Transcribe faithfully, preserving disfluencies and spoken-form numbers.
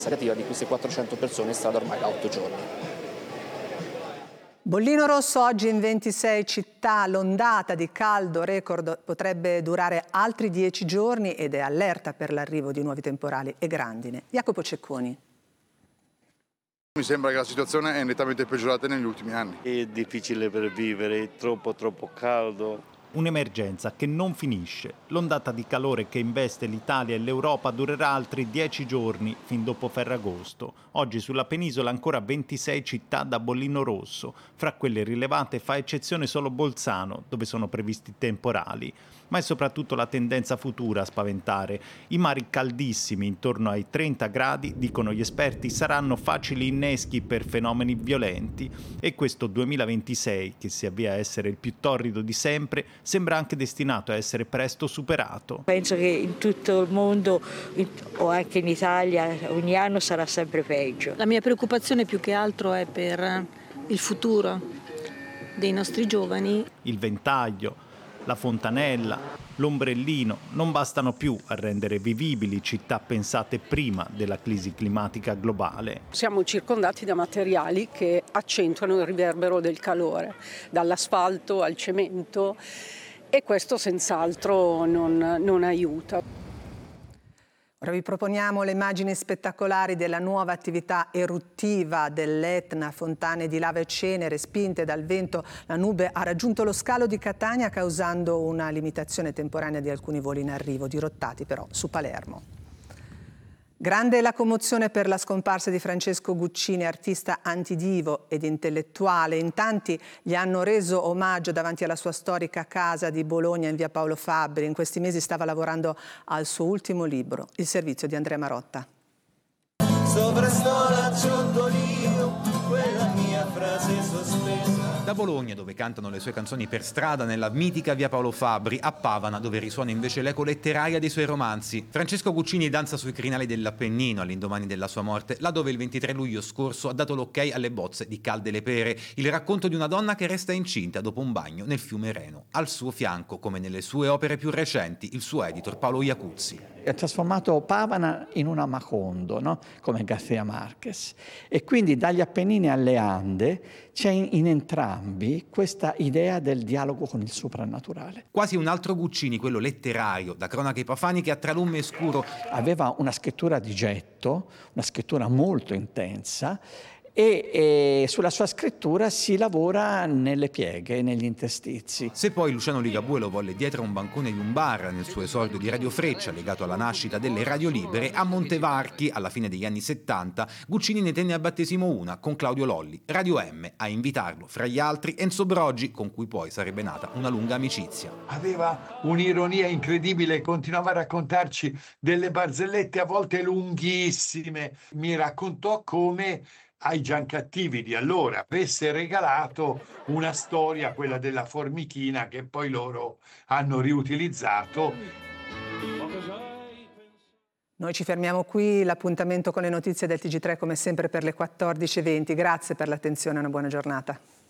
Di queste quattrocento persone in strada ormai da otto giorni. Bollino rosso oggi in ventisei città, l'ondata di caldo record potrebbe durare altri dieci giorni ed è allerta per l'arrivo di nuovi temporali e grandine. Jacopo Cecconi. Mi sembra che la situazione è nettamente peggiorata negli ultimi anni. È difficile per vivere, è troppo troppo caldo. Un'emergenza che non finisce. L'ondata di calore che investe l'Italia e l'Europa durerà altri dieci giorni, fin dopo Ferragosto. Oggi sulla penisola ancora ventisei città da bollino rosso. Fra quelle rilevate fa eccezione solo Bolzano, dove sono previsti temporali. Ma è soprattutto la tendenza futura a spaventare. I mari caldissimi, intorno ai trenta gradi, dicono gli esperti, saranno facili inneschi per fenomeni violenti. E questo duemilaventisei, che si avvia a essere il più torrido di sempre, sembra anche destinato a essere presto superato. Penso che in tutto il mondo o anche in Italia ogni anno sarà sempre peggio. La mia preoccupazione più che altro è per il futuro dei nostri giovani. Il ventaglio, la fontanella, l'ombrellino non bastano più a rendere vivibili città pensate prima della crisi climatica globale. Siamo circondati da materiali che accentuano il riverbero del calore, dall'asfalto al cemento, e questo senz'altro non, non aiuta. Ora vi proponiamo le immagini spettacolari della nuova attività eruttiva dell'Etna, fontane di lava e cenere spinte dal vento. La nube ha raggiunto lo scalo di Catania causando una limitazione temporanea di alcuni voli in arrivo, dirottati però su Palermo. Grande la commozione per la scomparsa di Francesco Guccini, artista antidivo ed intellettuale. In tanti gli hanno reso omaggio davanti alla sua storica casa di Bologna in via Paolo Fabbri. In questi mesi stava lavorando al suo ultimo libro, Il servizio di Andrea Marotta. Sovrasto l'acciottolino, quella mia frase sospesa. Da Bologna, dove cantano le sue canzoni per strada, nella mitica via Paolo Fabbri, a Pavana, dove risuona invece l'eco letteraria dei suoi romanzi. Francesco Guccini danza sui crinali dell'Appennino all'indomani della sua morte, là dove il ventitré luglio scorso ha dato l'ok alle bozze di Calde le pere, il racconto di una donna che resta incinta dopo un bagno nel fiume Reno. Al suo fianco, come nelle sue opere più recenti, il suo editor Paolo Iacuzzi. Ha trasformato Pavana in una Macondo, no? Come García Márquez. E quindi dagli Appennini alle Ande c'è in, in entrambi questa idea del dialogo con il soprannaturale. Quasi un altro Guccini, quello letterario, da cronache profani, che a tra lume e scuro aveva una scrittura di getto, una scrittura molto intensa, e, e sulla sua scrittura si lavora nelle pieghe, negli interstizi. Se poi Luciano Ligabue lo volle dietro a un bancone di un bar nel suo esordio di Radio Freccia, legato alla nascita delle radio libere, a Montevarchi, alla fine degli anni settanta, Guccini ne tenne a battesimo una con Claudio Lolli, Radio M, a invitarlo, fra gli altri, Enzo Brogi, con cui poi sarebbe nata una lunga amicizia. Aveva un'ironia incredibile, continuava a raccontarci delle barzellette a volte lunghissime. Mi raccontò come ai Giancattivi di allora avesse regalato una storia, quella della formichina, che poi loro hanno riutilizzato. Noi ci fermiamo qui, l'appuntamento con le notizie del T G tre come sempre per le quattordici e venti. Grazie per l'attenzione e una buona giornata.